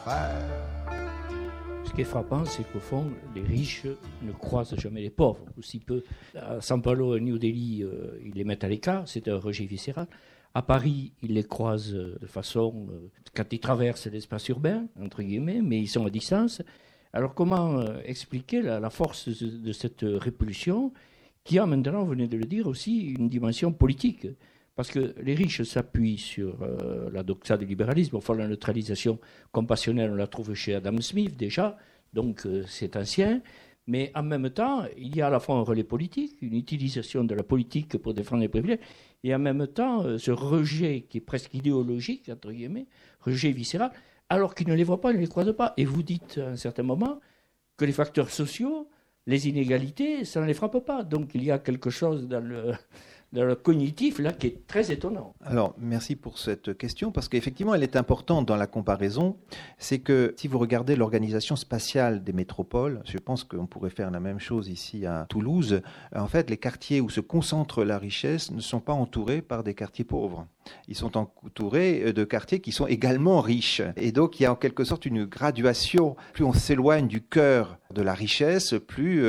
Ce qui est frappant, c'est qu'au fond, les riches ne croisent jamais les pauvres, ou si peu. À São Paulo et New Delhi, ils les mettent à l'écart, c'est un rejet viscéral. À Paris, ils les croisent de façon, quand ils traversent l'espace urbain, entre guillemets, mais ils sont à distance. Alors comment expliquer la force de cette répulsion qui a maintenant, vous venez de le dire, aussi une dimension politique? Parce que les riches s'appuient sur la doxa du libéralisme. Enfin, la neutralisation compassionnelle, on la trouve chez Adam Smith déjà, donc c'est ancien. Mais en même temps, il y a à la fois un relais politique, une utilisation de la politique pour défendre les privilèges, et en même temps, ce rejet qui est presque idéologique, entre guillemets, rejet viscéral, alors qu'ils ne les voient pas, ils ne les croisent pas. Et vous dites à un certain moment que les facteurs sociaux, les inégalités, ça ne les frappe pas. Donc il y a quelque chose dans le cognitif là qui est très étonnant. Alors, merci pour cette question, parce qu'effectivement, elle est importante dans la comparaison. C'est que si vous regardez l'organisation spatiale des métropoles, je pense qu'on pourrait faire la même chose ici à Toulouse. En fait, les quartiers où se concentre la richesse ne sont pas entourés par des quartiers pauvres. Ils sont entourés de quartiers qui sont également riches. Et donc, il y a en quelque sorte une graduation. Plus on s'éloigne du cœur de la richesse, plus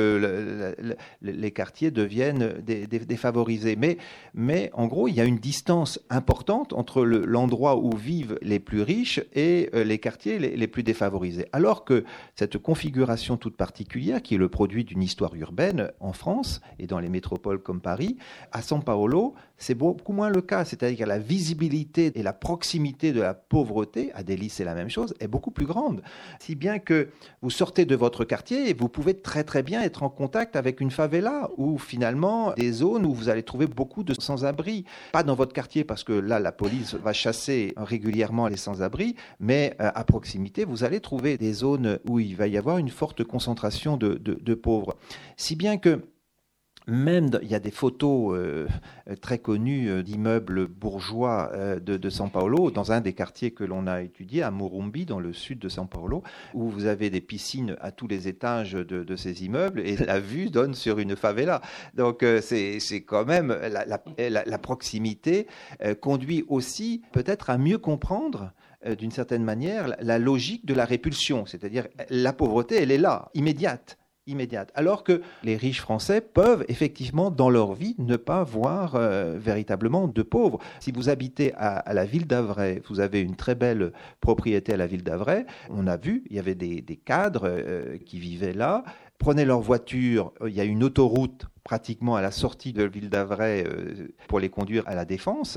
les quartiers deviennent défavorisés. Mais en gros, il y a une distance importante entre l'endroit où vivent les plus riches et les quartiers les plus défavorisés. Alors que cette configuration toute particulière, qui est le produit d'une histoire urbaine en France et dans les métropoles comme Paris, à São Paulo, c'est beaucoup moins le cas. C'est-à-dire que la visibilité et la proximité de la pauvreté, à Delhi c'est la même chose, est beaucoup plus grande. Si bien que vous sortez de votre quartier et vous pouvez très très bien être en contact avec une favela ou finalement des zones où vous allez trouver beaucoup de sans-abri. Pas dans votre quartier parce que là la police va chasser régulièrement les sans-abri, mais à proximité vous allez trouver des zones où il va y avoir une forte concentration de pauvres. Si bien que même, il y a des photos très connues d'immeubles bourgeois de São Paulo, dans un des quartiers que l'on a étudié, à Morumbi, dans le sud de São Paulo, où vous avez des piscines à tous les étages de ces immeubles, et la vue donne sur une favela. Donc c'est quand même, la proximité conduit aussi peut-être à mieux comprendre d'une certaine manière la logique de la répulsion, c'est-à-dire la pauvreté, elle est là, immédiate. Alors que les riches français peuvent effectivement dans leur vie ne pas voir véritablement de pauvres. Si vous habitez à la ville d'Avray, vous avez une très belle propriété à la ville d'Avray, on a vu, il y avait des cadres qui vivaient là, prenaient leur voiture, il y a une autoroute pratiquement à la sortie de la ville d'Avray pour les conduire à la Défense,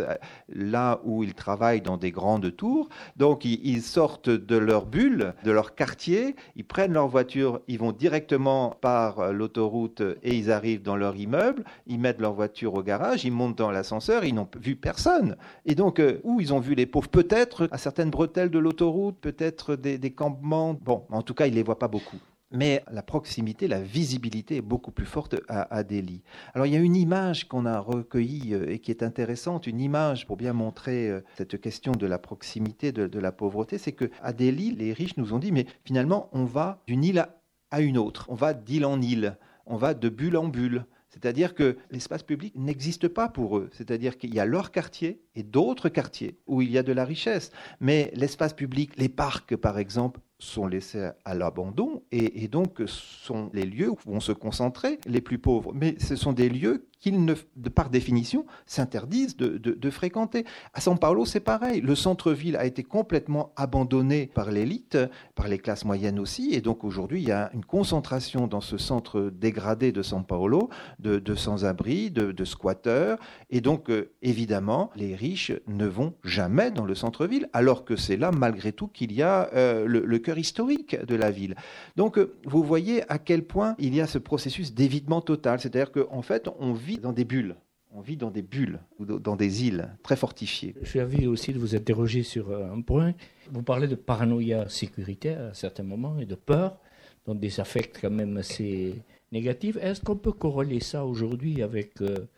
là où ils travaillent dans des grandes tours. Donc ils sortent de leur bulle, de leur quartier, ils prennent leur voiture, ils vont directement par l'autoroute et ils arrivent dans leur immeuble, ils mettent leur voiture au garage, ils montent dans l'ascenseur, ils n'ont vu personne. Et donc où ils ont vu les pauvres, peut-être à certaines bretelles de l'autoroute, peut-être des campements, bon, en tout cas ils ne les voient pas beaucoup. Mais la proximité, la visibilité est beaucoup plus forte à Delhi. Alors il y a une image qu'on a recueillie et qui est intéressante, une image pour bien montrer cette question de la proximité, de la pauvreté, c'est qu'à Delhi, les riches nous ont dit, mais finalement on va d'une île à une autre, on va d'île en île, on va de bulle en bulle. C'est-à-dire que l'espace public n'existe pas pour eux. C'est-à-dire qu'il y a leur quartier et d'autres quartiers où il y a de la richesse. Mais l'espace public, les parcs par exemple, sont laissés à l'abandon et donc sont les lieux où vont se concentrer les plus pauvres. Mais ce sont des lieux qu'ils, par définition, s'interdisent de fréquenter. À São Paulo, c'est pareil. Le centre-ville a été complètement abandonné par l'élite, par les classes moyennes aussi. Et donc aujourd'hui, il y a une concentration dans ce centre dégradé de São Paulo de sans-abri, de squatteurs. Et donc, évidemment, les riches ne vont jamais dans le centre-ville, alors que c'est là, malgré tout, qu'il y a le cœur historique de la ville. Donc, vous voyez à quel point il y a ce processus d'évitement total. C'est-à-dire qu'en fait, on vit dans des bulles. On vit dans des bulles ou dans des îles très fortifiées. J'ai envie aussi de vous interroger sur un point. Vous parlez de paranoïa sécuritaire à certains moments et de peur, donc des affects quand même assez négatifs. Est-ce qu'on peut corréler ça aujourd'hui avec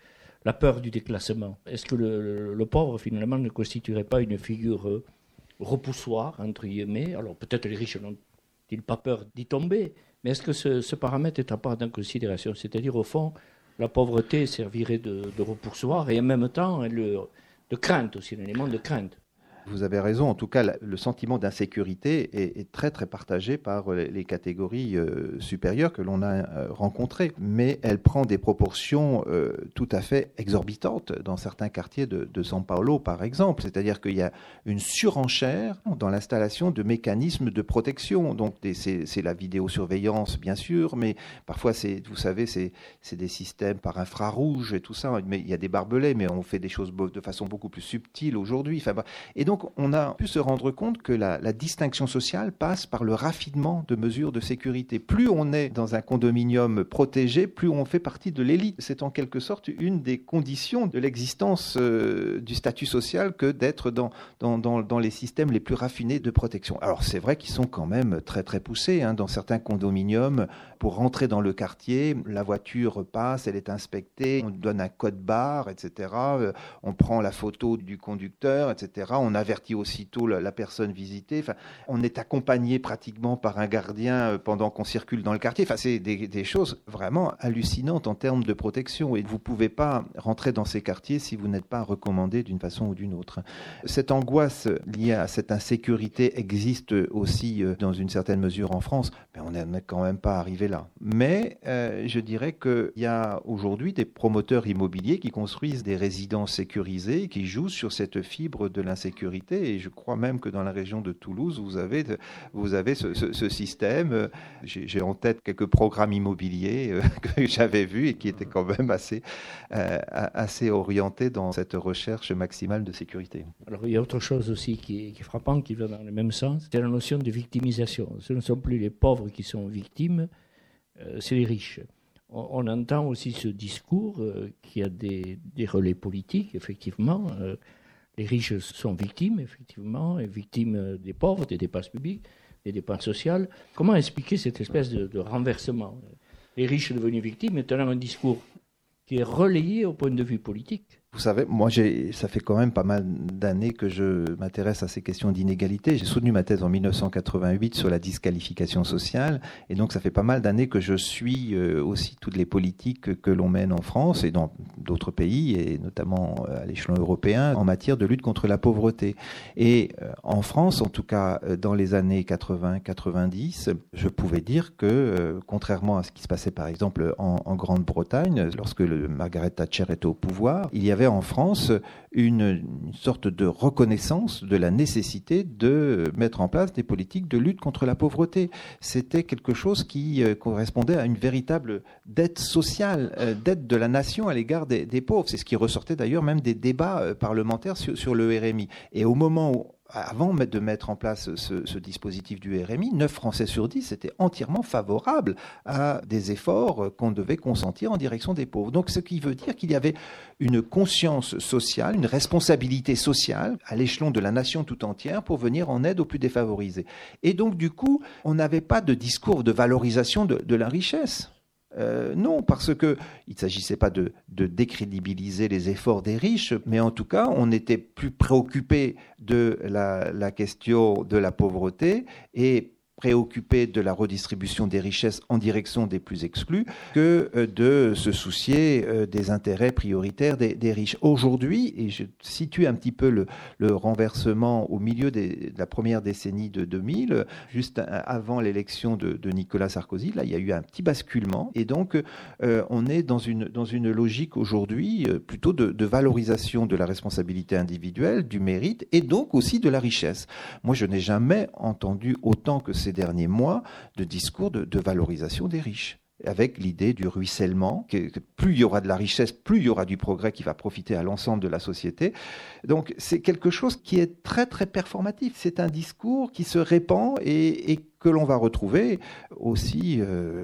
la peur du déclassement? Est-ce que le pauvre, finalement, ne constituerait pas une figure repoussoir, entre guillemets? Alors peut-être les riches n'ont-ils pas peur d'y tomber, mais est-ce que ce paramètre est à prendre en considération? C'est-à-dire, au fond, la pauvreté servirait de repoussoir et en même temps de crainte aussi, un élément de crainte. Vous avez raison. En tout cas, le sentiment d'insécurité est très, très partagé par les catégories supérieures que l'on a rencontrées. Mais elle prend des proportions tout à fait exorbitantes dans certains quartiers de São Paulo, par exemple. C'est-à-dire qu'il y a une surenchère dans l'installation de mécanismes de protection. Donc, c'est la vidéosurveillance, bien sûr, mais parfois, vous savez, c'est des systèmes par infrarouge et tout ça. Mais il y a des barbelés, mais on fait des choses de façon beaucoup plus subtile aujourd'hui. Et donc, on a pu se rendre compte que la distinction sociale passe par le raffinement de mesures de sécurité. Plus on est dans un condominium protégé, plus on fait partie de l'élite. C'est en quelque sorte une des conditions de l'existence du statut social que d'être dans les systèmes les plus raffinés de protection. Alors, c'est vrai qu'ils sont quand même très, très poussés. Dans certains condominiums, pour rentrer dans le quartier, la voiture passe, elle est inspectée, on donne un code barre, etc. On prend la photo du conducteur, etc. On avertit aussitôt la personne visitée. On est accompagné pratiquement par un gardien pendant qu'on circule dans le quartier. C'est des choses vraiment hallucinantes en termes de protection. Et vous ne pouvez pas rentrer dans ces quartiers si vous n'êtes pas recommandé d'une façon ou d'une autre. Cette angoisse liée à cette insécurité existe aussi dans une certaine mesure en France, mais on n'est quand même pas arrivé là. Mais je dirais qu'il y a aujourd'hui des promoteurs immobiliers qui construisent des résidences sécurisées, qui jouent sur cette fibre de l'insécurité. Et je crois même que dans la région de Toulouse, vous avez ce système. J'ai en tête quelques programmes immobiliers que j'avais vus et qui étaient quand même assez orientés dans cette recherche maximale de sécurité. Alors il y a autre chose aussi qui est frappant, qui va dans le même sens, c'est la notion de victimisation. Ce ne sont plus les pauvres qui sont victimes, c'est les riches. On entend aussi ce discours qui a des relais politiques, effectivement. Les riches sont victimes, effectivement, et victimes des pauvres, des dépenses publiques, des dépenses sociales. Comment expliquer cette espèce de renversement ? Les riches devenus victimes, maintenant un discours qui est relayé au point de vue politique. Vous savez, moi, ça fait quand même pas mal d'années que je m'intéresse à ces questions d'inégalité. J'ai soutenu ma thèse en 1988 sur la disqualification sociale. Et donc, ça fait pas mal d'années que je suis aussi toutes les politiques que l'on mène en France et dans d'autres pays, et notamment à l'échelon européen, en matière de lutte contre la pauvreté. Et en France, en tout cas, dans les années 80-90, je pouvais dire que, contrairement à ce qui se passait, par exemple, en Grande-Bretagne, lorsque Margaret Thatcher était au pouvoir, il y avait en France une sorte de reconnaissance de la nécessité de mettre en place des politiques de lutte contre la pauvreté. C'était quelque chose qui correspondait à une véritable dette sociale, dette de la nation à l'égard des pauvres. C'est ce qui ressortait d'ailleurs même des débats parlementaires sur le RMI. Et au moment où avant de mettre en place ce dispositif du RMI, 9 Français sur 10 étaient entièrement favorables à des efforts qu'on devait consentir en direction des pauvres. Donc, ce qui veut dire qu'il y avait une conscience sociale, une responsabilité sociale à l'échelon de la nation tout entière pour venir en aide aux plus défavorisés. Et donc, du coup, on n'avait pas de discours de valorisation de la richesse. Non, parce que il ne s'agissait pas de décrédibiliser les efforts des riches, mais en tout cas, on était plus préoccupé de la question de la pauvreté et préoccupé de la redistribution des richesses en direction des plus exclus que de se soucier des intérêts prioritaires des riches. Aujourd'hui, et je situe un petit peu le renversement au milieu de la première décennie de 2000, juste avant l'élection de Nicolas Sarkozy, là il y a eu un petit basculement et donc on est dans une logique aujourd'hui plutôt de valorisation de la responsabilité individuelle, du mérite et donc aussi de la richesse. Moi je n'ai jamais entendu autant que ces derniers mois de discours de valorisation des riches, avec l'idée du ruissellement, que plus il y aura de la richesse, plus il y aura du progrès qui va profiter à l'ensemble de la société. Donc c'est quelque chose qui est très très performatif. C'est un discours qui se répand et que l'on va retrouver aussi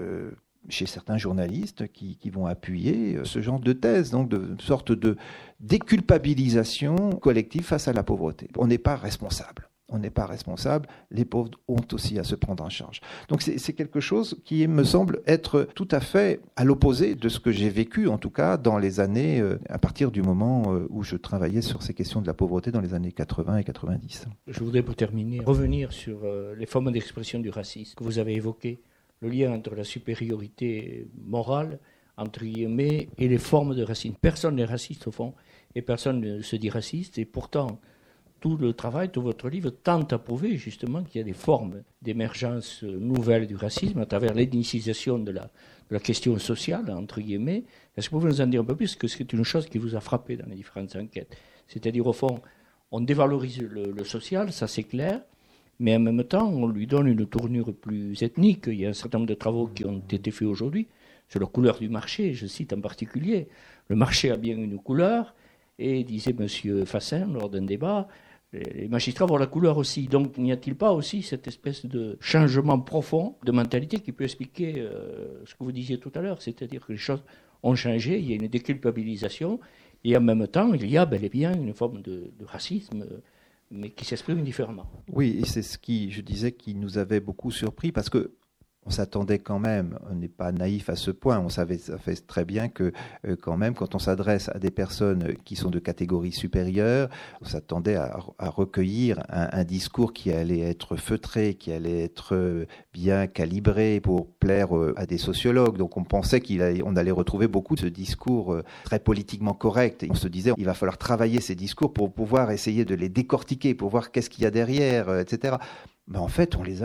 chez certains journalistes qui vont appuyer ce genre de thèse, donc de sorte de déculpabilisation collective face à la pauvreté. On n'est pas responsable. On n'est pas responsable, les pauvres ont aussi à se prendre en charge. Donc c'est quelque chose qui me semble être tout à fait à l'opposé de ce que j'ai vécu, en tout cas dans les années, à partir du moment où je travaillais sur ces questions de la pauvreté dans les années 80 et 90. Je voudrais pour terminer revenir sur les formes d'expression du racisme que vous avez évoquées, le lien entre la supériorité morale, entre guillemets, et les formes de racisme. Personne n'est raciste au fond, et personne ne se dit raciste, et pourtant tout le travail, tout votre livre tente à prouver justement qu'il y a des formes d'émergence nouvelles du racisme à travers l'ethnicisation de la question sociale, entre guillemets. Est-ce que vous pouvez nous en dire un peu plus, parce que c'est une chose qui vous a frappé dans les différentes enquêtes? C'est-à-dire, au fond, on dévalorise le social, ça c'est clair, mais en même temps, on lui donne une tournure plus ethnique. Il y a un certain nombre de travaux qui ont été faits aujourd'hui sur la couleur du marché, je cite en particulier. Le marché a bien une couleur, et disait M. Fassin lors d'un débat, les magistrats voient la couleur aussi. Donc n'y a-t-il pas aussi cette espèce de changement profond de mentalité qui peut expliquer ce que vous disiez tout à l'heure, c'est-à-dire que les choses ont changé, il y a une déculpabilisation, et en même temps, il y a bel et bien une forme de racisme, mais qui s'exprime différemment. Oui, et c'est ce qui, je disais, qui nous avait beaucoup surpris, parce que on s'attendait quand même, on n'est pas naïf à ce point, on savait très bien que quand même, quand on s'adresse à des personnes qui sont de catégorie supérieure, on s'attendait à recueillir un discours qui allait être feutré, qui allait être bien calibré pour plaire à des sociologues. Donc on pensait qu'on allait retrouver beaucoup de ce discours très politiquement correct. Et on se disait, il va falloir travailler ces discours pour pouvoir essayer de les décortiquer, pour voir qu'est-ce qu'il y a derrière, etc. Mais en fait, on les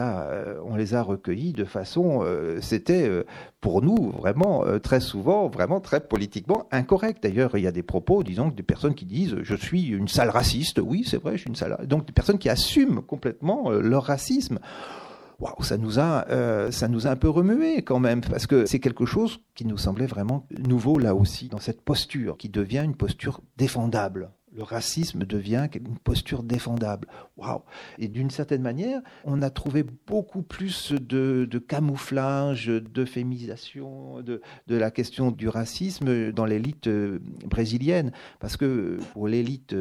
a recueillis de façon, c'était pour nous vraiment très souvent, vraiment très politiquement incorrect. D'ailleurs, il y a des propos, disons, des personnes qui disent « je suis une sale raciste ». Oui, c'est vrai, je suis une sale. Donc des personnes qui assument complètement leur racisme. Waouh, ça nous a un peu remué quand même, parce que c'est quelque chose qui nous semblait vraiment nouveau là aussi, dans cette posture, qui devient une posture défendable. Le racisme devient une posture défendable. Waouh! Et d'une certaine manière, on a trouvé beaucoup plus de camouflage, d'euphémisation de la question du racisme dans l'élite brésilienne. Parce que pour l'élite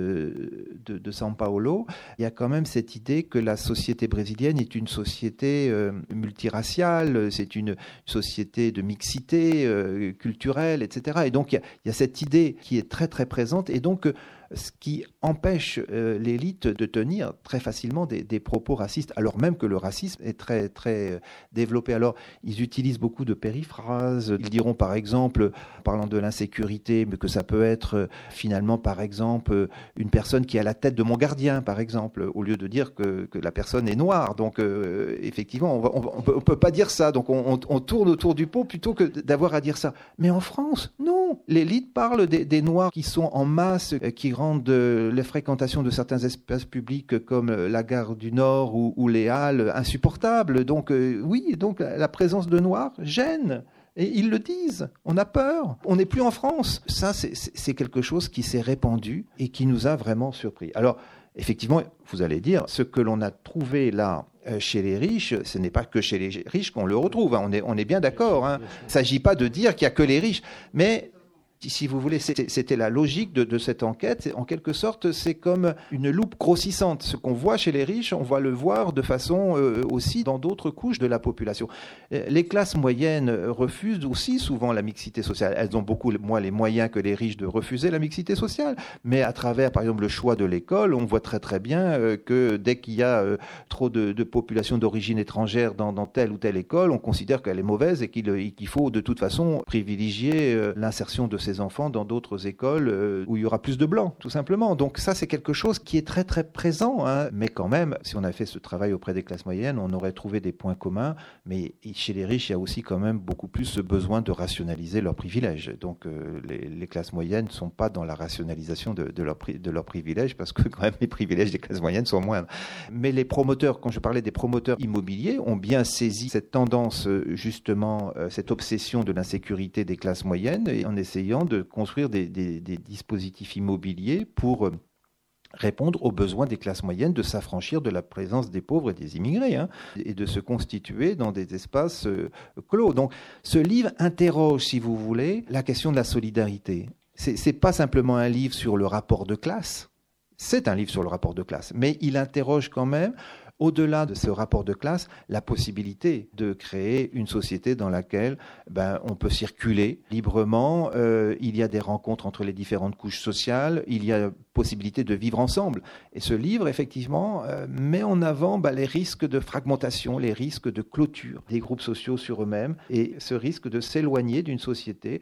de São Paulo, il y a quand même cette idée que la société brésilienne est une société multiraciale, c'est une société de mixité culturelle, etc. Et donc, il y a cette idée qui est très, très présente. Et donc, ce qui empêche l'élite de tenir très facilement des propos racistes, alors même que le racisme est très, très développé. Alors, ils utilisent beaucoup de périphrases. Ils diront, par exemple, en parlant de l'insécurité, mais que ça peut être finalement, par exemple, une personne qui est à la tête de mon gardien, par exemple, au lieu de dire que la personne est noire. Donc, effectivement, on peut pas dire ça. Donc, on tourne autour du pot plutôt que d'avoir à dire ça. Mais en France, non. L'élite parle des Noirs qui sont en masse, qui rendent les fréquentations de certains espaces publics comme la gare du Nord ou les Halles insupportables. Donc oui, donc la présence de Noirs gêne. Et ils le disent, on a peur, on n'est plus en France. Ça, c'est quelque chose qui s'est répandu et qui nous a vraiment surpris. Alors, effectivement, vous allez dire, ce que l'on a trouvé là chez les riches, ce n'est pas que chez les riches qu'on le retrouve. Hein. On est bien d'accord. Hein. Il ne s'agit pas de dire qu'il n'y a que les riches. Mais si vous voulez, c'était la logique de cette enquête. En quelque sorte, c'est comme une loupe grossissante. Ce qu'on voit chez les riches, on va le voir de façon aussi dans d'autres couches de la population. Les classes moyennes refusent aussi souvent la mixité sociale. Elles ont beaucoup moins les moyens que les riches de refuser la mixité sociale. Mais à travers, par exemple, le choix de l'école, on voit très très bien que dès qu'il y a trop de population d'origine étrangère dans telle ou telle école, on considère qu'elle est mauvaise et qu'il faut de toute façon privilégier l'insertion de ces enfants dans d'autres écoles où il y aura plus de blancs, tout simplement. Donc ça, c'est quelque chose qui est très très présent. Hein. Mais quand même, si on a fait ce travail auprès des classes moyennes, on aurait trouvé des points communs. Mais chez les riches, il y a aussi quand même beaucoup plus ce besoin de rationaliser leurs privilèges. Donc les classes moyennes ne sont pas dans la rationalisation de leurs privilèges, parce que quand même les privilèges des classes moyennes sont moindres. Mais les promoteurs, quand je parlais des promoteurs immobiliers, ont bien saisi cette tendance, justement, cette obsession de l'insécurité des classes moyennes, et en essayant de construire des dispositifs immobiliers pour répondre aux besoins des classes moyennes de s'affranchir de la présence des pauvres et des immigrés, hein, et de se constituer dans des espaces clos. Donc ce livre interroge, si vous voulez, la question de la solidarité. C'est pas simplement un livre sur le rapport de classe, c'est un livre sur le rapport de classe, mais il interroge quand même, au-delà de ce rapport de classe, la possibilité de créer une société dans laquelle on peut circuler librement, il y a des rencontres entre les différentes couches sociales, il y a possibilité de vivre ensemble. Et ce livre, effectivement, met en avant les risques de fragmentation, les risques de clôture des groupes sociaux sur eux-mêmes, et ce risque de s'éloigner d'une société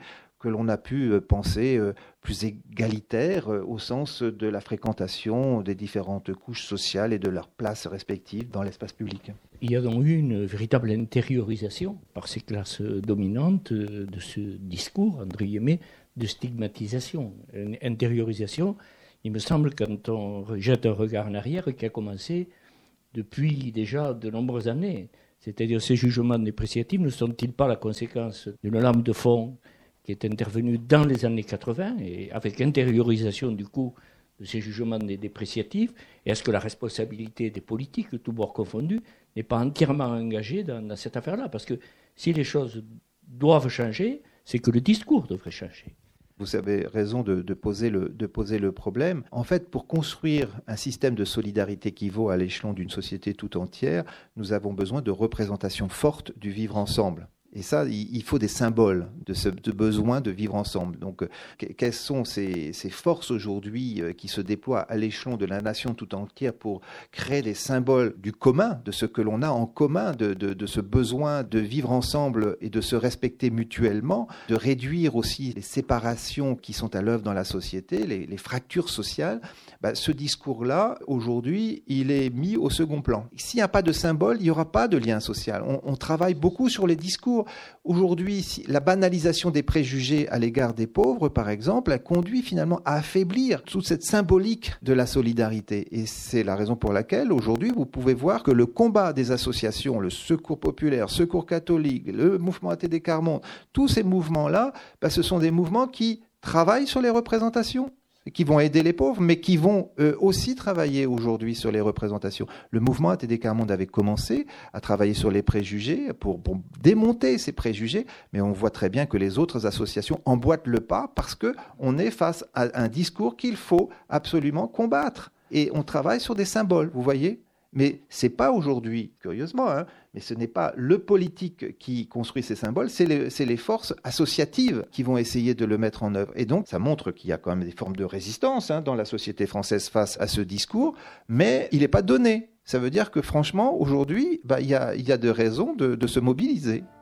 que l'on a pu penser plus égalitaire au sens de la fréquentation des différentes couches sociales et de leur place respective dans l'espace public. Il y a donc eu une véritable intériorisation par ces classes dominantes de ce discours, entre guillemets, de stigmatisation. Une intériorisation, il me semble, quand on jette un regard en arrière, qui a commencé depuis déjà de nombreuses années. C'est-à-dire, ces jugements dépréciatifs ne sont-ils pas la conséquence d'une lame de fond qui est intervenue dans les années 80 et avec intériorisation du coup de ces jugements dépréciatifs? Et est-ce que la responsabilité des politiques, tous bords confondus, n'est pas entièrement engagée dans cette affaire-là? Parce que si les choses doivent changer, c'est que le discours devrait changer. Vous avez raison de poser le problème. En fait, pour construire un système de solidarité qui vaut à l'échelon d'une société tout entière, nous avons besoin de représentations fortes du vivre ensemble. Et ça, il faut des symboles de ce besoin de vivre ensemble. Donc, quelles sont ces forces aujourd'hui qui se déploient à l'échelon de la nation tout entière pour créer des symboles du commun, de ce que l'on a en commun, de ce besoin de vivre ensemble et de se respecter mutuellement, de réduire aussi les séparations qui sont à l'œuvre dans la société, les fractures sociales. Ce discours-là, aujourd'hui, il est mis au second plan. S'il n'y a pas de symbole, il n'y aura pas de lien social. On travaille beaucoup sur les discours. Aujourd'hui, la banalisation des préjugés à l'égard des pauvres, par exemple, a conduit finalement à affaiblir toute cette symbolique de la solidarité. Et c'est la raison pour laquelle, aujourd'hui, vous pouvez voir que le combat des associations, le Secours populaire, Secours catholique, le mouvement ATD Quart Monde, tous ces mouvements-là, ce sont des mouvements qui travaillent sur les représentations, qui vont aider les pauvres, mais qui vont aussi travailler aujourd'hui sur les représentations. Le mouvement ATD Quart Monde avait commencé à travailler sur les préjugés pour démonter ces préjugés, mais on voit très bien que les autres associations emboîtent le pas parce qu'on est face à un discours qu'il faut absolument combattre. Et on travaille sur des symboles, vous voyez ? Mais ce n'est pas aujourd'hui, curieusement, mais ce n'est pas le politique qui construit ces symboles, c'est les forces associatives qui vont essayer de le mettre en œuvre. Et donc, ça montre qu'il y a quand même des formes de résistance dans la société française face à ce discours, mais il n'est pas donné. Ça veut dire que franchement, aujourd'hui, il y a de raisons de se mobiliser.